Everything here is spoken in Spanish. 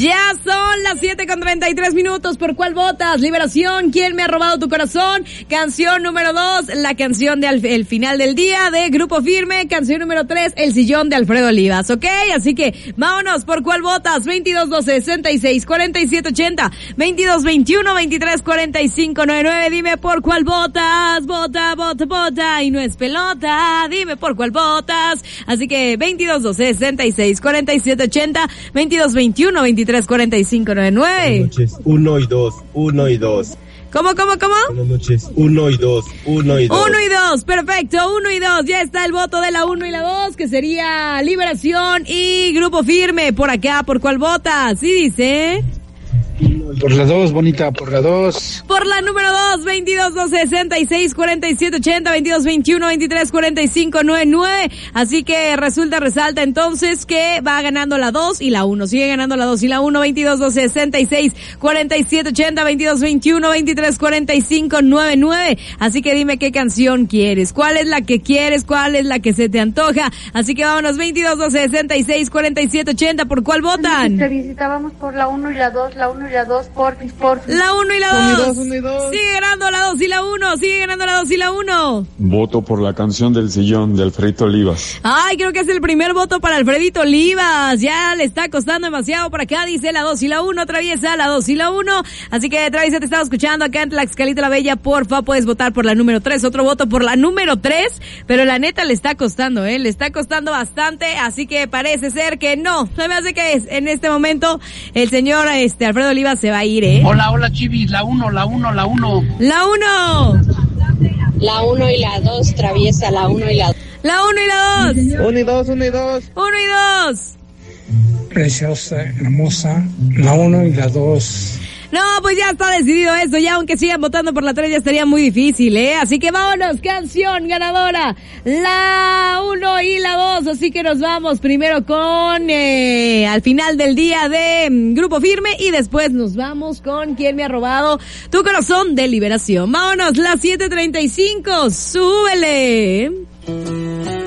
Ya son las 7:33. ¿Por cuál votas? Liberación, ¿quién me ha robado tu corazón? Canción número 2, la canción de El final del día de Grupo Firme. Canción número 3, El sillón de Alfredo Olivas, ¿ok? Así que vámonos, ¿por cuál votas? 2212-66-4780, 2221-234599. Dime por cuál votas. Vota, vota, vota, y no es pelota. Dime por cuál votas. Así que 2212-66-4780, 2221-234599. Buenas noches, 1 y 2, 1 y 2. ¿Cómo? Buenas noches, 1 y 2, 1 y 2. 1 y 2, perfecto, 1 y 2. Ya está el voto de la 1 y la 2, que sería Liberación y Grupo Firme. Por acá, ¿por cuál votas? Sí, dice... Por la 2, bonita, por la 2. Por la número 2, 2212-66-4780, 2221-234599. Así que resalta entonces que va ganando la 2 y la 1. Sigue ganando la 2 y la 1, 2212-66-4780, 2221-234599. Así que dime qué canción quieres. ¿Cuál es la que quieres? ¿Cuál es la que se te antoja? Así que vámonos, 2212-66-4780. ¿Por cuál votan? Visitábamos por la 1 y la 2, la 1 y la 2, por la 1 y la 2. 1 y 2. Sigue ganando la 2 y la 1. Sigue ganando la 2 y la 1. Voto por la canción del sillón de Alfredito Olivas. Ay, creo que es el primer voto para Alfredito Olivas. Ya le está costando demasiado por acá. Dice la 2 y la 1. Traviesa la 2 y la 1. Así que Traviesa, te estaba escuchando acá en Tlaxcalita la Bella. Porfa, puedes votar por la número 3. Otro voto por la número 3. Pero la neta le está costando, le está costando bastante. Así que parece ser que no. Se me hace que en este momento el señor Alfredo Olivas se va a ir, Hola, Chivis, la 1. La 1. La 1 y la 2, Traviesa, la 1 y la 2. La 1 y la 2. 1 y 2, 1 y 2. 1 y 2. Preciosa, hermosa, la 1 y la 2. No, pues ya está decidido eso, ya aunque sigan votando por la 3 ya estaría muy difícil, Así que vámonos, canción ganadora, la 1 y la 2, así que nos vamos primero con Al final del día de Grupo Firme y después nos vamos con ¿Quién me ha robado tu corazón? De Liberación. Vámonos, las 7:35, súbele.